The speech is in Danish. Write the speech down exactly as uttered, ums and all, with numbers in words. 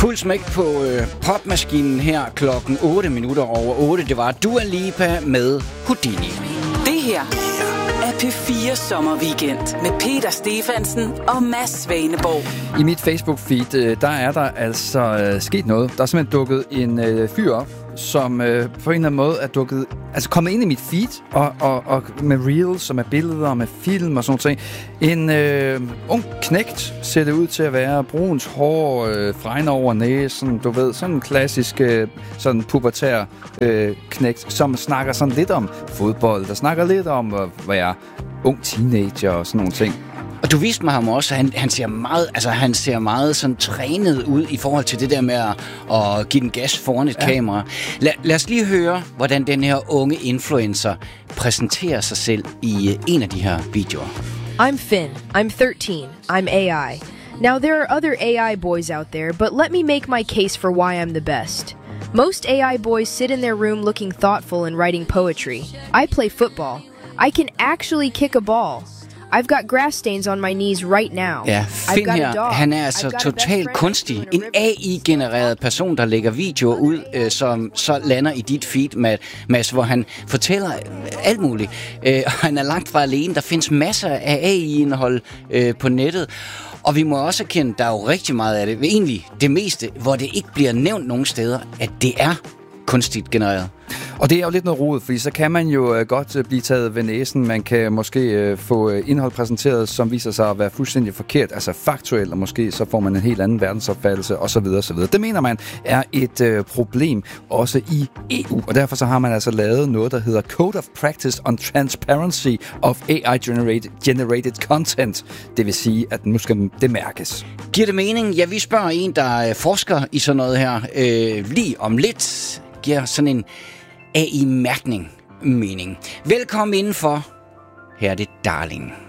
Fuld smæk på øh, popmaskinen her klokken otte minutter over otte. Det var Dua Lipa med Houdini. Det her er P fire Sommerweekend med Peter Stefansen og Mads Svaneborg. I mit Facebook-feed, der er der altså øh, sket noget. Der er simpelthen dukket en øh, fyr op, som øh, på en eller anden måde er dukket, altså kommet ind i mit feed, og, og, og med reels, og med billeder, og med film og sådan noget. En øh, ung knægt ser det ud til at være, bruns hår, øh, fregner over næsen, du ved, sådan en klassisk, øh, sådan pubertær øh, knægt, som snakker sådan lidt om fodbold, der snakker lidt om at være ung teenager og sådan nogle ting. Og du viste mig ham også, at han, han ser meget, altså han ser meget sådan trænet ud i forhold til det der med at, at give den gas foran et ja. kamera. La, lad os lige høre, hvordan den her unge influencer præsenterer sig selv i en af de her videoer. I'm Finn. I'm thirteen. I'm A I. Now there are other A I boys out there, but let me make my case for why I'm the best. Most A I boys sit in their room looking thoughtful and writing poetry. I play football. I can actually kick a ball. I've got grass stains on my knees right now. Ja, Finn her, han er altså totalt kunstig. En A I-genereret person, der lægger videoer ud, øh, som så lander i dit feed, Mads, hvor han fortæller alt muligt. Øh, han er langt fra alene. Der findes masser af A I-indhold øh, på nettet. Og vi må også erkende, der er jo rigtig meget af det, egentlig det meste, hvor det ikke bliver nævnt nogen steder, at det er kunstigt genereret. Og det er jo lidt noget rodet, fordi så kan man jo øh, godt øh, blive taget ved næsen. Man kan måske øh, få øh, indhold præsenteret, som viser sig at være fuldstændig forkert, altså faktuelt, og måske så får man en helt anden verdensopfattelse osv. osv. Det mener man er et øh, problem også i E U, og derfor så har man altså lavet noget, der hedder Code of Practice on Transparency of A I-generated generated content. Det vil sige, at nu skal det mærkes. Giver det mening? Ja, vi spørger en, der forsker i sådan noget her øh, lige om lidt. Giver sådan en A I-mærkning mening. Velkommen indenfor. Her er det Darling.